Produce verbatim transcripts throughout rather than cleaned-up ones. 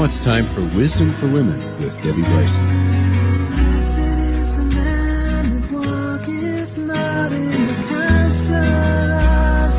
it's time for Wisdom for Women with Debbie Bryson. Blessed is the man that walketh not in the counsel of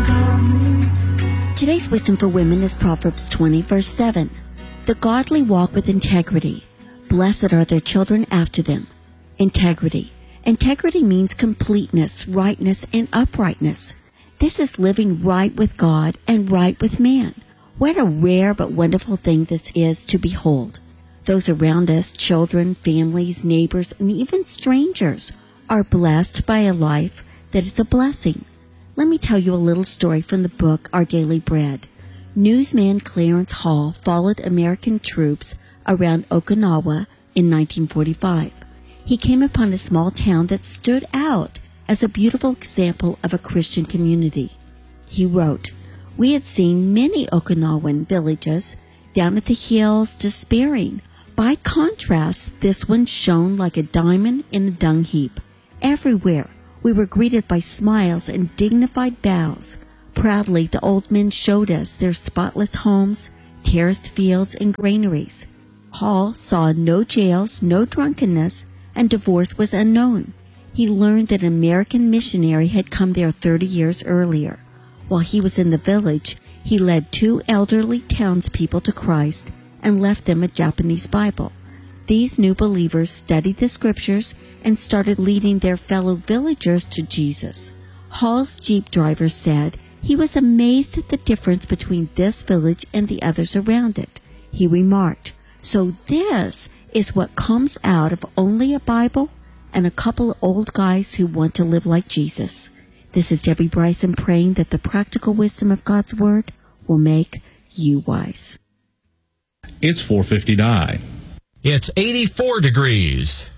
the ungodly. Today's Wisdom for Women is Proverbs twenty, verse seven. The godly walk with integrity. Blessed are their children after them. Integrity. Integrity means completeness, rightness, and uprightness. This is living right with God and right with man. What a rare but wonderful thing this is to behold. Those around us, children, families, neighbors, and even strangers, are blessed by a life that is a blessing. Let me tell you a little story from the book Our Daily Bread. Newsman Clarence Hall followed American troops around Okinawa in nineteen forty-five. He came upon a small town that stood out as a beautiful example of a Christian community. He wrote, "We had seen many Okinawan villages down at the hills despairing. By contrast, this one shone like a diamond in a dung heap. Everywhere we were greeted by smiles and dignified bows. Proudly, the old men showed us their spotless homes, terraced fields, and granaries. Hall saw no jails, no drunkenness, and divorce was unknown. He learned that an American missionary had come there thirty years earlier. While he was in the village, he led two elderly townspeople to Christ and left them a Japanese Bible. These new believers studied the scriptures and started leading their fellow villagers to Jesus. Hall's Jeep driver said he was amazed at the difference between this village and the others around it. He remarked, "So this is what comes out of only a Bible and a couple of old guys who want to live like Jesus." This is Debbie Bryson praying that the practical wisdom of God's Word will make you wise. It's four fifty-nine. It's eighty-four degrees.